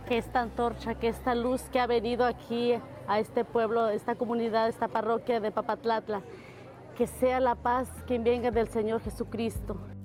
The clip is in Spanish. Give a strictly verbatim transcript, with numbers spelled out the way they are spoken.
que esta antorcha, que esta luz que ha venido aquí a este pueblo, a esta comunidad, a esta parroquia de Papatlatla, que sea la paz que venga del Señor Jesucristo.